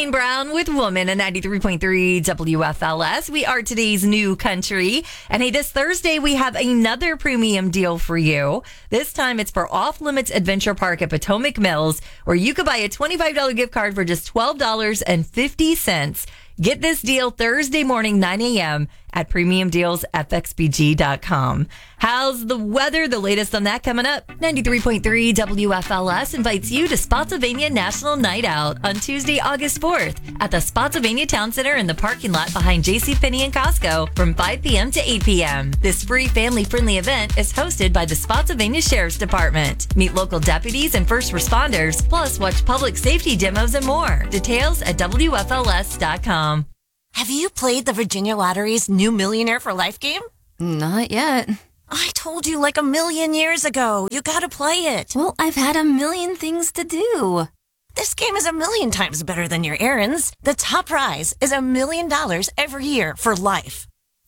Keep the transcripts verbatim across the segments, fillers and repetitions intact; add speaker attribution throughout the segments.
Speaker 1: Kane Brown with Woman at ninety-three point three W F L S. We are today's new country. And hey, this Thursday, we have another premium deal for you. This time, it's for Off Limits Adventure Park at Potomac Mills, where you could buy a twenty-five dollars gift card for just twelve dollars and fifty cents. Get this deal Thursday morning, nine a.m. at premium deals f x b g dot com. How's the weather? The latest on that coming up. ninety-three point three W F L S invites you to Spotsylvania National Night Out on Tuesday, August fourth at the Spotsylvania Town Center in the parking lot behind JCPenney and Costco from five p.m. to eight p.m. This free family-friendly event is hosted by the Spotsylvania Sheriff's Department. Meet local deputies and first responders, plus watch public safety demos and more. Details at W F L S dot com.
Speaker 2: Have you played the Virginia Lottery's new Millionaire for Life game?
Speaker 3: Not yet.
Speaker 2: I told you like a million years ago. You gotta play it.
Speaker 3: Well, I've had a million things to do.
Speaker 2: This game is a million times better than your errands. The top prize is a million dollars every year for life.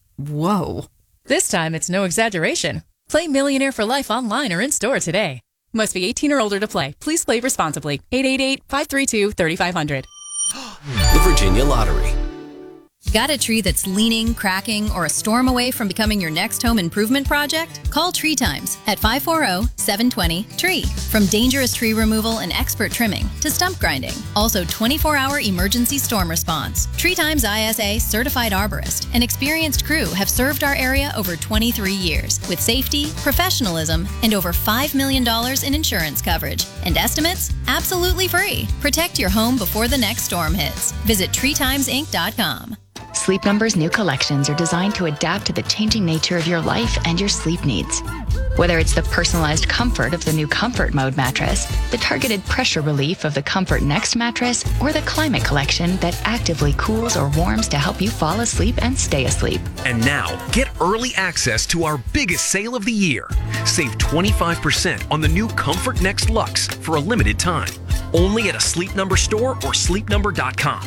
Speaker 3: Whoa.
Speaker 4: This time, it's no exaggeration. Play Millionaire for Life online or in-store today. Must be eighteen or older to play. Please play responsibly. eight eight eight, five three two, three five zero zero.
Speaker 5: The Virginia Lottery.
Speaker 6: Got a tree that's leaning, cracking, or a storm away from becoming your next home improvement project? Call Tree Times at five four zero, seven two zero, T R E E. From dangerous tree removal and expert trimming to stump grinding. Also twenty-four hour emergency storm response. Tree Times I S A certified arborist and experienced crew have served our area over twenty-three years with safety, professionalism, and over five million dollars in insurance coverage. And estimates? Absolutely free. Protect your home before the next storm hits. Visit tree times inc dot com.
Speaker 7: Sleep Number's new collections are designed to adapt to the changing nature of your life and your sleep needs. Whether it's the personalized comfort of the new Comfort Mode mattress, the targeted pressure relief of the Comfort Next mattress, or the Climate Collection that actively cools or warms to help you fall asleep and stay asleep.
Speaker 5: And now, get early access to our biggest sale of the year. Save twenty-five percent on the new Comfort Next Luxe for a limited time. Only at a Sleep Number store or sleep number dot com.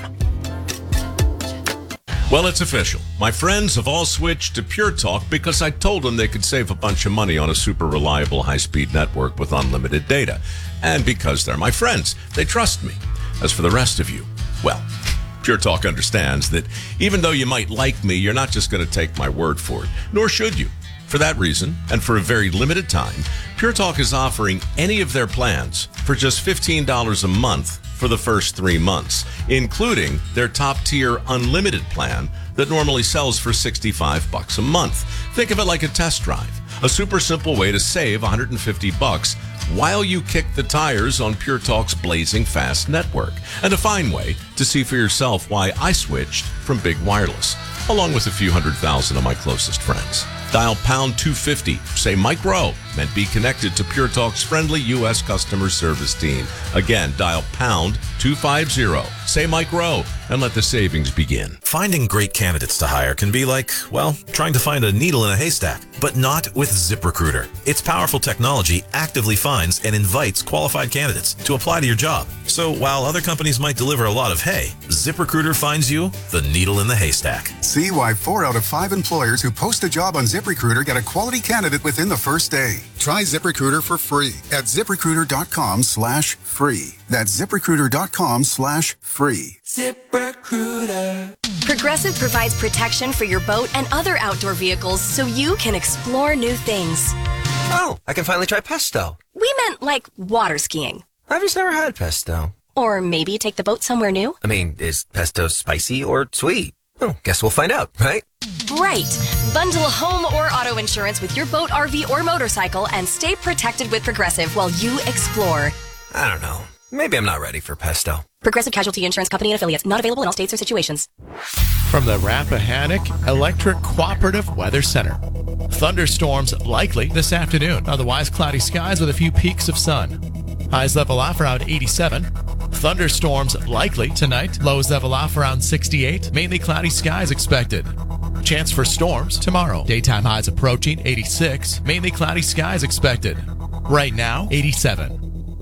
Speaker 8: Well, it's official. My friends have all switched to Pure Talk because I told them they could save a bunch of money on a super reliable high-speed network with unlimited data. And because they're my friends, they trust me. As for the rest of you, well, Pure Talk understands that even though you might like me, you're not just going to take my word for it, nor should you. For that reason, and for a very limited time, Pure Talk is offering any of their plans for just fifteen dollars a month for the first three months, including their top-tier unlimited plan that normally sells for sixty-five bucks a month. Think of it like a test drive, a super simple way to save one hundred fifty bucks while you kick the tires on Pure Talk's blazing fast network, and a fine way to see for yourself why I switched from Big Wireless, along with a few hundred thousand of my closest friends. Dial pound two fifty, say Mike Rowe, and be connected to Pure Talk's friendly U S customer service team. Again, dial pound two fifty, say Mike Rowe, and let the savings begin.
Speaker 9: Finding great candidates to hire can be like, well, trying to find a needle in a haystack, but not with ZipRecruiter. Its powerful technology actively finds and invites qualified candidates to apply to your job. So while other companies might deliver a lot of hay, ZipRecruiter finds you the needle in the haystack.
Speaker 10: See why four out of five employers who post a job on ZipRecruiter get a quality candidate within the first day. Try ZipRecruiter for free at ZipRecruiter.com slash free. That's ZipRecruiter.com slash free.
Speaker 11: ZipRecruiter. Progressive provides protection for your boat and other outdoor vehicles so you can explore new things.
Speaker 12: Oh, I can finally try pesto.
Speaker 11: We meant like water skiing.
Speaker 12: I've just never had pesto.
Speaker 11: Or maybe take the boat somewhere new.
Speaker 12: I mean, is pesto spicy or sweet? Oh, guess we'll find out, right?
Speaker 11: Right. Bundle home or auto insurance with your boat, R V, or motorcycle and stay protected with Progressive while you explore.
Speaker 12: I don't know. Maybe I'm not ready for pesto.
Speaker 11: Progressive Casualty Insurance Company and Affiliates. Not available in all states or situations.
Speaker 13: From the Rappahannock Electric Cooperative Weather Center. Thunderstorms likely this afternoon. Otherwise, cloudy skies with a few peaks of sun. Highs level off around eighty-seven. Thunderstorms likely tonight. Lows level off around sixty-eight. Mainly cloudy skies expected. Chance for storms tomorrow. Daytime highs approaching eighty-six. Mainly cloudy skies expected. Right now, eighty-seven.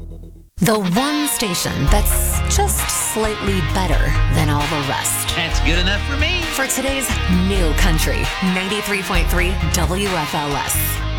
Speaker 14: The one station that's just slightly better than all the rest.
Speaker 15: That's good enough for me.
Speaker 14: For today's new country, ninety-three point three W F L S.